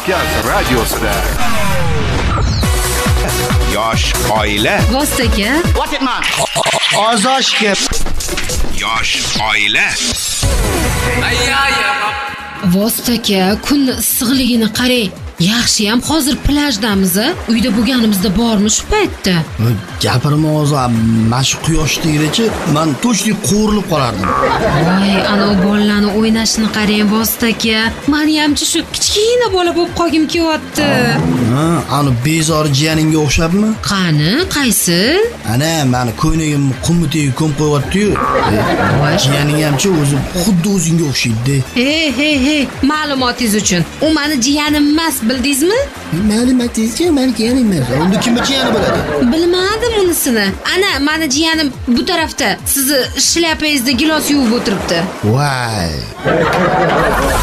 Kavkaz radiosida. Yosh oila. Vostoka. What it man? Ozoshga. Yosh oila. Vostoka, kun issiqligini qarang. Yaxshiyam hozir plajdamiz. Uyda bo'lganimizda bormi shu paytda? Gapirma o'zi, mana shu quyosh tegrichi men to'shlik qo'rilib qolardim. Voy, ana bolalarning o'ynashini qarang Vostoka. Meni hamchi shu kichkina bola bo'lib qolgim kelyapti. Ha, ana bezori jiyaningga o'xshabmi? Qani, qaysi? Ana meni ko'ynagim qumitiga ko'm qo'yapti-yu. Jiyaning hamchi o'zi xuddi o'zingga o'xshaydi. Hey, ma'lumotingiz uchun, u meni jiyanim emas, bildingizmi? Ma'lumotingizga meni jiyanim emas. Unda kim jiyani bo'ladi? Bilmadim unisini. Ana, meni jiyanim bu tarafda. Sizni shlyapangizda gilos yuvib o'tiribdi. Voy.